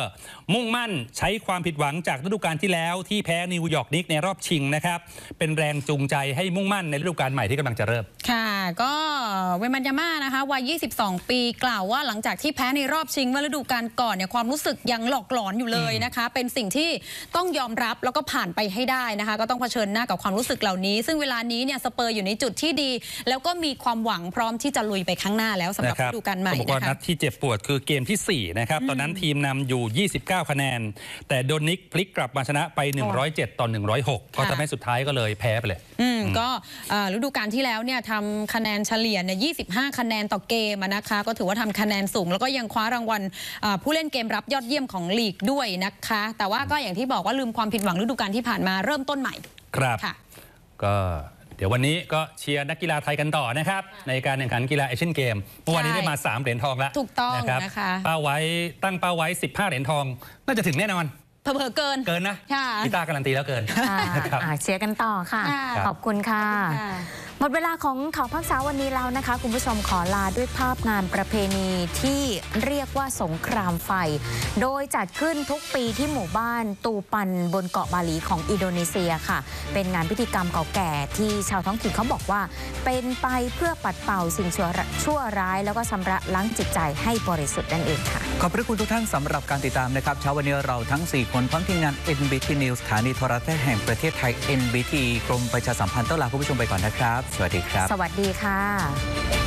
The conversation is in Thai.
มุ่งมั่นใช้ความผิดหวังจากฤดูกาลที่แล้วที่แพ้นิวยอร์กนิกในรอบชิงนะครับเป็นแรงจูงใจให้มุ่งมั่นในฤดูกาลใหม่ที่กำลังจะเริ่มค่ะก็เวมันยาม่านะคะวัย22 ปีกล่าวว่าหลังจากที่แพ้ในรอบชิงเมื่อฤดูกาลก่อนเนี่ยความรู้สึกยังหลอกหลอนอยู่เลยนะคะเป็นสิ่งที่ต้องยอมรับแล้วก็ผ่านไปให้ได้นะคะก็ต้องเผชิญหน้ากับความรู้สึกเหล่านี้ซึ่งเวลานี้เนี่ยสเปอร์อยู่ในจุดที่ดีแล้วก็มีความหวังพร้อมที่จะลุยไปข้างหน้าแล้วสำหรับฤดูกาลใหม่นะคะนัดที่เจ็บปวดคือเกมที่4นะครับตอนนั้นทีมนำอยู่29คะแนนแต่โดนนิกพลิกกลับมาชนะไป107-106ก็ทำให้สุดท้ายก็เลยแพ้ไปเลยก็ฤดูกาลที่แล้วเนี่ยทำคะแนนเฉลี่ยเนี่ย25คะแนนต่อเกมนะคะก็ถือว่าทำคะแนนสูงแล้วก็ยังคว้ารางวัลผู้เล่นเกมรับยอดเยี่ยมของลีกด้วยนะคะแต่ว่าก็อย่างที่บอกว่าลืมความผิดหวังฤดูกาลที่ผ่านมาเริ่มต้นใหม่ครับก็เดี๋ยววันนี้ก็เชียร์นักกีฬาไทยกันต่อนะครับในการแข่งขันกีฬาเอเชียนเกมเมื่อวานนี้ได้มา3เหรียญทองแล้วถูกต้องนะคะตั้งเป้าไว้15เหรียญทองน่าจะถึงแน่นอนเผลอเกินนะพี่ตาการันตีแล้วเกินเชียร์กันต่อค่ะขอบคุณค่ะหมดเวลาของข่าวภาคเช้าวันนี้แล้วนะคะคุณผู้ชมขอลาด้วยภาพงานประเพณีที่เรียกว่าสงครามไฟโดยจัดขึ้นทุกปีที่หมู่บ้านตูปันบนเกาะบาหลีของอินโดนีเซียค่ะเป็นงานพิธีกรรมเก่าแก่ที่ชาวท้องถิ่นเขาบอกว่าเป็นไปเพื่อปัดเป่าสิ่งชั่วร้ายแล้วก็ชำระล้างจิตใจให้บริสุทธิ์นั่นเองค่ะขอบพระคุณทุกท่านสำหรับการติดตามนะครับเช้าวันนี้เราทั้ง4คนพร้อมทีมงาน NBT News สถานีโทรทัศน์แห่งประเทศไทย NBT กรมประชาสัมพันธ์ต้องลาคุณผู้ชมไปก่อนนะครับสวัสดีครับสวัสดีค่ะ